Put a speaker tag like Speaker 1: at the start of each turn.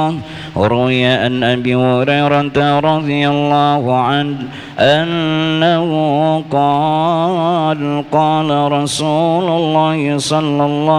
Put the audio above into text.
Speaker 1: روي عن أبي هريرة رضي الله عنه أنه قال قال رسول الله صلى الله